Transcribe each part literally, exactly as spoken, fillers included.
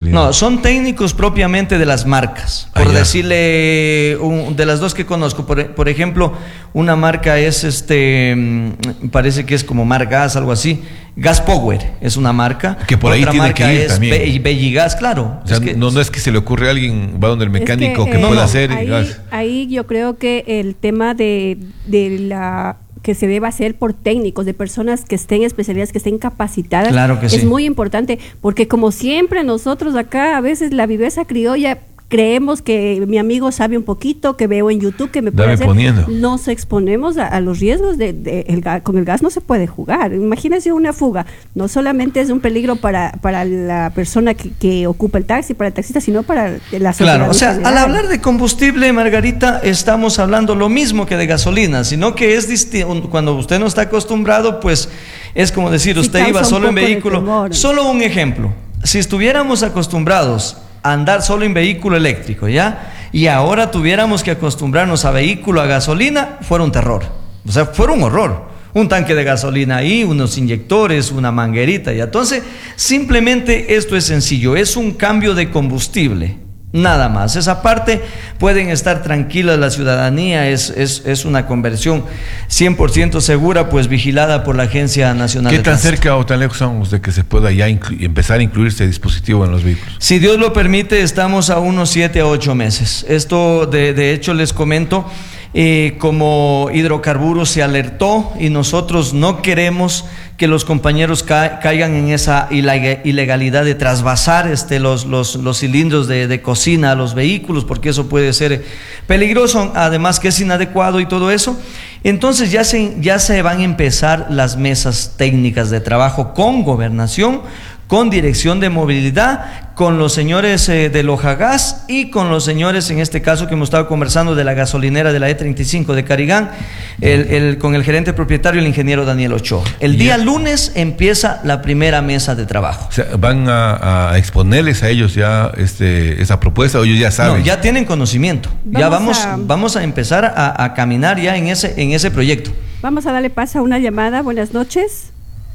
No, son técnicos propiamente de las marcas. Por ah, decirle, un, de las dos que conozco, por, por ejemplo, una marca es este, parece que es como Margas, algo así. Gas Power es una marca. Que por ahí Otra tiene marca que ir es también. Be Belligas, claro. O sea, es que, no, no es que se le ocurre a alguien, va donde el mecánico es que, que eh, pueda no, hacer. Ahí, y, ahí yo creo que el tema de, de la que se deba hacer por técnicos, de personas que estén especializadas, que estén capacitadas, claro que es sí. muy importante, porque como siempre nosotros acá a veces la viveza criolla creemos que mi amigo sabe un poquito, que veo en YouTube, que me puede Dame hacer. poniendo. Nos exponemos a, a los riesgos de, de el gas, con el gas no se puede jugar. Imagínense una fuga, no solamente es un peligro para, para la persona que, que ocupa el taxi, para el taxista, sino para la sociedad. Claro, o sea, general. al hablar de combustible, Margarita, estamos hablando lo mismo que de gasolina, sino que es distinto. Cuando usted no está acostumbrado, pues es como decir, Sí, usted iba causa un solo en poco de vehículo. temor. Solo un ejemplo, si estuviéramos acostumbrados a andar solo en vehículo eléctrico, ¿ya? Y ahora tuviéramos que acostumbrarnos a vehículo a gasolina, fuera un terror, o sea, fuera un horror. Un tanque de gasolina ahí, unos inyectores, una manguerita, y entonces simplemente esto es sencillo, es un cambio de combustible. Nada más. Esa parte pueden estar tranquilas la ciudadanía, es, es, es una conversión cien por ciento segura, pues vigilada por la Agencia Nacional ¿Qué de tan Tránsito. cerca o tan lejos estamos de que se pueda ya empezar a incluir este dispositivo en los vehículos? Si Dios lo permite, estamos a unos siete a ocho meses. Esto, de, de hecho, les comento, eh, como hidrocarburos se alertó y nosotros no queremos que los compañeros ca caigan en esa ilegalidad de trasvasar este, los, los, los cilindros de, de cocina a los vehículos, porque eso puede ser peligroso, además que es inadecuado y todo eso. Entonces ya se, ya se van a empezar las mesas técnicas de trabajo con gobernación, con dirección de movilidad, con los señores eh, de Lojagas y con los señores, en este caso que hemos estado conversando, de la gasolinera de la E treinta y cinco de Carigán, el, el, con el gerente propietario, el ingeniero Daniel Ochoa. El día yeah. lunes empieza la primera mesa de trabajo. O sea, ¿van a, a exponerles a ellos ya este, esa propuesta o ellos ya saben? No, ya tienen conocimiento. Vamos ya vamos a, vamos a empezar a, a caminar ya en ese, en ese proyecto. Vamos a darle paso a una llamada. Buenas noches.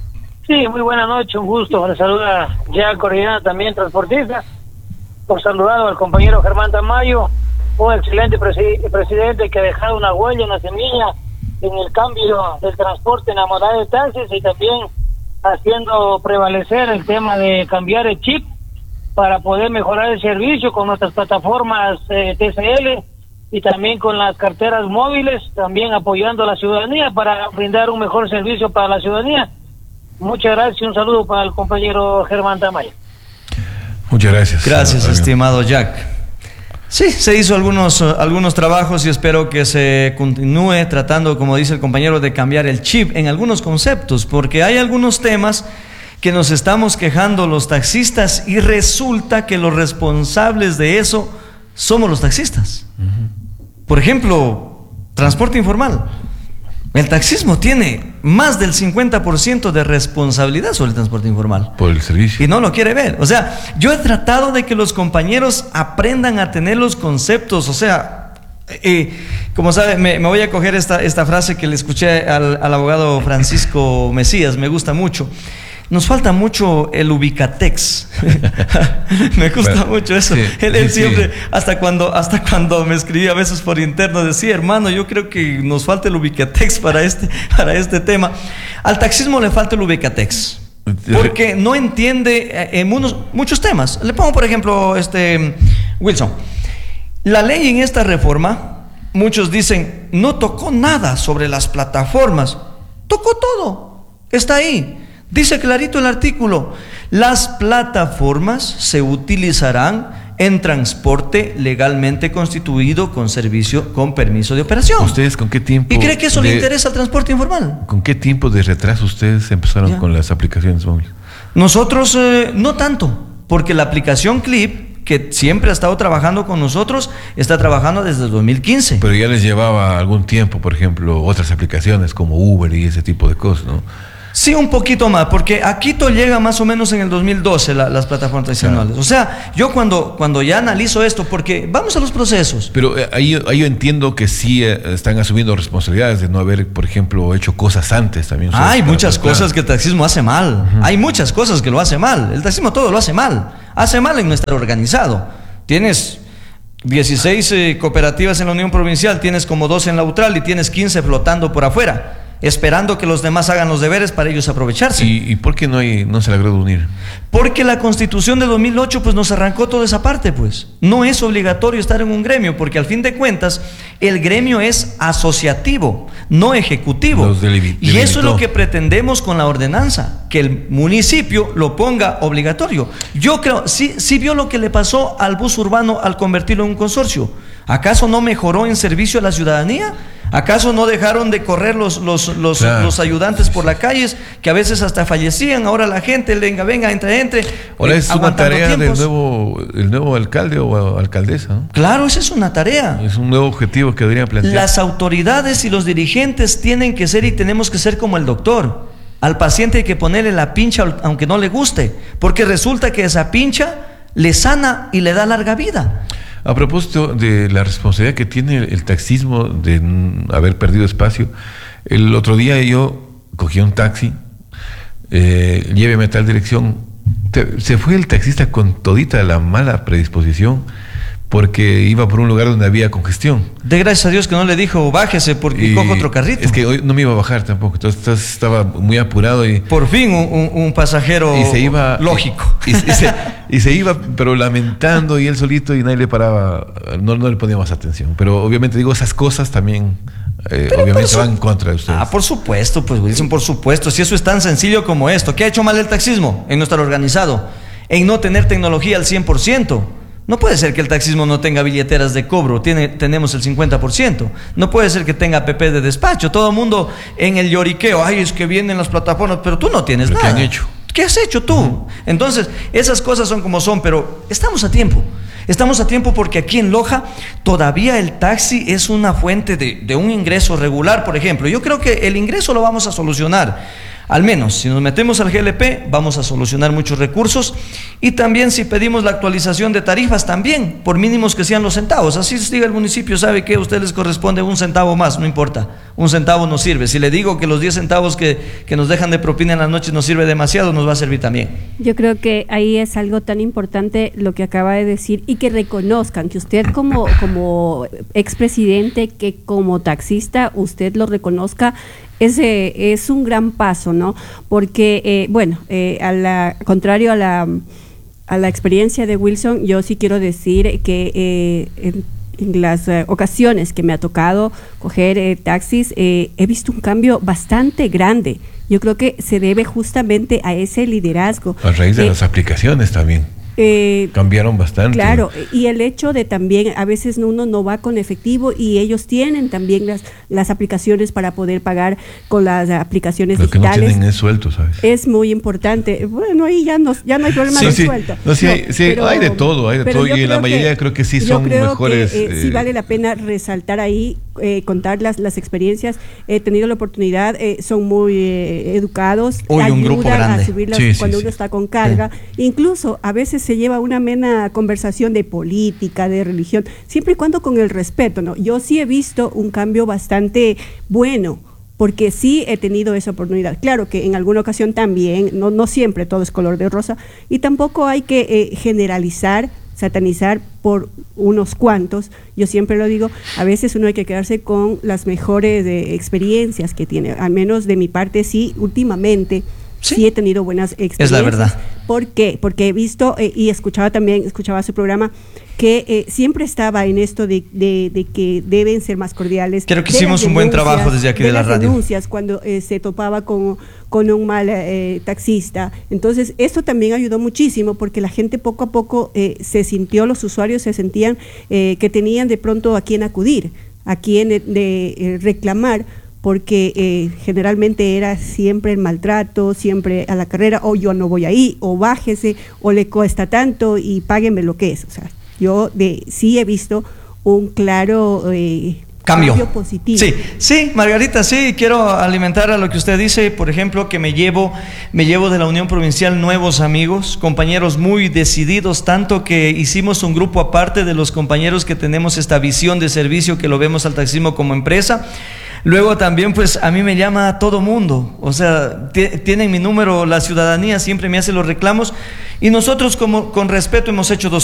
Sí, muy buena noche, un gusto. Le saluda ya Corriana, también transportista. Por saludado al compañero Germán Tamayo, un excelente presi presidente que ha dejado una huella, una semilla en el cambio del transporte en la modalidad de taxis y también haciendo prevalecer el tema de cambiar el chip para poder mejorar el servicio con nuestras plataformas eh, T C L y también con las carteras móviles, también apoyando a la ciudadanía para brindar un mejor servicio para la ciudadanía. Muchas gracias y un saludo para el compañero Germán Tamayo. Muchas gracias. Gracias, amigo. estimado Jack. Sí, se hizo algunos, algunos trabajos y espero que se continúe tratando, como dice el compañero, de cambiar el chip en algunos conceptos, porque hay algunos temas que nos estamos quejando los taxistas y resulta que los responsables de eso somos los taxistas. Uh-huh. Por ejemplo, transporte informal. El taxismo tiene más del cincuenta por ciento de responsabilidad sobre el transporte informal. Por el servicio. Y no lo quiere ver. O sea, yo he tratado de que los compañeros aprendan a tener los conceptos. O sea, eh, como sabe, me, me voy a coger esta, esta frase que le escuché al, al abogado Francisco Mesías, me gusta mucho. Nos falta mucho el ubicatex. Me gusta bueno, mucho eso. Sí, él, él sí, siempre, sí. hasta cuando hasta cuando me escribía a veces por interno, decía, hermano, yo creo que nos falta el ubicatex para este, para este tema. Al taxismo le falta el ubicatex, porque no entiende en unos, muchos temas. Le pongo, por ejemplo, este Wilson. La ley en esta reforma, muchos dicen, no tocó nada sobre las plataformas. Tocó todo. Está ahí. Dice clarito el artículo, las plataformas se utilizarán en transporte legalmente constituido con servicio con permiso de operación. ¿Ustedes con qué tiempo? ¿Y cree que eso de, le interesa al transporte informal? ¿Con qué tiempo de retraso ustedes empezaron ya. con las aplicaciones móviles? Nosotros eh, no tanto, porque la aplicación Clip, que siempre ha estado trabajando con nosotros, está trabajando desde el dos mil quince. Pero ya les llevaba algún tiempo, por ejemplo, otras aplicaciones como Uber y ese tipo de cosas, ¿no? Sí, un poquito más, porque a Quito llega más o menos en el dos mil doce la, las plataformas tradicionales. Claro. O sea, yo cuando, cuando ya analizo esto, porque vamos a los procesos. Pero eh, ahí, ahí yo entiendo que sí eh, están asumiendo responsabilidades de no haber, por ejemplo, hecho cosas antes también. Ah, hay muchas cosas que el taxismo hace mal. Uh-huh. Hay muchas cosas que lo hace mal. El taxismo todo lo hace mal. Hace mal en no estar organizado. Tienes dieciséis eh, cooperativas en la Unión Provincial, tienes como doce en la UTRAL y tienes quince flotando por afuera, esperando que los demás hagan los deberes para ellos aprovecharse. ¿Y, y por qué no, hay, no se logró unir? Porque la Constitución de dos mil ocho pues nos arrancó toda esa parte, pues. No es obligatorio estar en un gremio, porque al fin de cuentas el gremio es asociativo, no ejecutivo. Los delibi- y eso es lo que pretendemos con la ordenanza, que el municipio lo ponga obligatorio. Yo creo, sí, sí vio lo que le pasó al bus urbano al convertirlo en un consorcio. ¿Acaso no mejoró en servicio a la ciudadanía? ¿Acaso no dejaron de correr los, los, los, claro. los ayudantes por las calles, que a veces hasta fallecían? Ahora la gente, venga, venga, entre, entre. Ahora es una tarea tiempos. del nuevo, el nuevo alcalde o alcaldesa, ¿no? Claro, esa es una tarea. Es un nuevo objetivo que debería plantear. Las autoridades y los dirigentes tienen que ser y tenemos que ser como el doctor. Al paciente hay que ponerle la pincha aunque no le guste, porque resulta que esa pincha le sana y le da larga vida. A propósito de la responsabilidad que tiene el taxismo de haber perdido espacio, el otro día yo cogí un taxi, eh, lléveme a tal dirección, te, se fue el taxista con todita la mala predisposición porque iba por un lugar donde había congestión. De gracias a Dios que no le dijo bájese porque cojo otro carrito. Es que hoy no me iba a bajar tampoco, entonces estaba muy apurado y por fin un, un, un pasajero y se iba, lógico y, y, se, y se iba pero lamentando y él solito y nadie le paraba, no, no le ponía más atención. Pero obviamente digo, esas cosas también eh, obviamente su... van en contra de ustedes. Ah, por supuesto, pues Wilson, por supuesto. Si eso es tan sencillo como esto. ¿Qué ha hecho mal el taxismo? En no estar organizado, en no tener tecnología al cien por ciento. No puede ser que el taxismo no tenga billeteras de cobro, tiene, tenemos el cincuenta por ciento. No puede ser que tenga A P P de despacho. Todo el mundo en el lloriqueo, ay, es que vienen las plataformas, pero tú no tienes nada. ¿Qué han hecho? ¿Qué has hecho tú? Uh-huh. Entonces, esas cosas son como son, pero estamos a tiempo. Estamos a tiempo porque aquí en Loja todavía el taxi es una fuente de, de un ingreso regular, por ejemplo. Yo creo que el ingreso lo vamos a solucionar. Al menos, si nos metemos al G L P, vamos a solucionar muchos recursos. Y también si pedimos la actualización de tarifas, también, por mínimos que sean los centavos. Así se diga el municipio, sabe que a usted les corresponde un centavo más, no importa. Un centavo nos sirve. Si le digo que los diez centavos que, que nos dejan de propina en la noche nos sirve demasiado, nos va a servir también. Yo creo que ahí es algo tan importante lo que acaba de decir y que reconozcan que usted como, como expresidente, que como taxista, usted lo reconozca. Ese es un gran paso, ¿no? Porque, eh, bueno, eh, a la, contrario a la, a la experiencia de Wilson, yo sí quiero decir que eh, en, en las eh, ocasiones que me ha tocado coger eh, taxis, eh, he visto un cambio bastante grande. Yo creo que se debe justamente a ese liderazgo. A raíz de eh, las aplicaciones también. Eh, cambiaron bastante. Claro, y el hecho de también, a veces uno no va con efectivo y ellos tienen también las, las aplicaciones para poder pagar con las aplicaciones Lo digitales. Lo que no tienen es suelto, ¿sabes? Es muy importante. Bueno, ahí ya no, ya no hay problema sí, de sí. suelto. No, sí, no, hay, sí pero, hay de todo, hay de todo, y la mayoría que, creo que sí son creo mejores. Que, eh, eh, sí vale la pena resaltar ahí, eh, contar las, las experiencias. He tenido la oportunidad, eh, son muy eh, educados, Hoy ayudan un grupo grande. a subirlas sí, cuando sí, uno sí. está con carga. Sí. Incluso a veces se lleva una mena conversación de política, de religión, siempre y cuando con el respeto, ¿no? Yo sí he visto un cambio bastante bueno, porque sí he tenido esa oportunidad. Claro que en alguna ocasión también, no, no siempre todo es color de rosa, y tampoco hay que eh, generalizar, satanizar por unos cuantos. Yo siempre lo digo, a veces uno hay que quedarse con las mejores eh, experiencias que tiene, al menos de mi parte sí, últimamente. Sí. sí he tenido buenas experiencias. Es la verdad. ¿Por qué? Porque he visto eh, y escuchaba también, escuchaba su programa, que eh, siempre estaba en esto de, de, de que deben ser más cordiales. Creo que hicimos un buen trabajo desde aquí de, de la radio. Denuncias cuando eh, se topaba con, con un mal eh, taxista. Entonces, esto también ayudó muchísimo porque la gente poco a poco eh, se sintió, los usuarios se sentían eh, que tenían de pronto a quién acudir, a quién de, de eh, reclamar, porque eh, generalmente era siempre el maltrato, siempre a la carrera, o yo no voy ahí, o bájese, o le cuesta tanto y páguenme lo que es. O sea, yo de, sí he visto un claro eh, Cambio. cambio positivo. Sí, sí, Margarita, sí, quiero alimentar a lo que usted dice, por ejemplo, que me llevo, me llevo de la Unión Provincial nuevos amigos, compañeros muy decididos, tanto que hicimos un grupo aparte de los compañeros que tenemos esta visión de servicio, que lo vemos al taxismo como empresa. Luego también, pues, a mí me llama a todo mundo, o sea, tienen mi número, la ciudadanía siempre me hace los reclamos, y nosotros como con respeto hemos hecho dos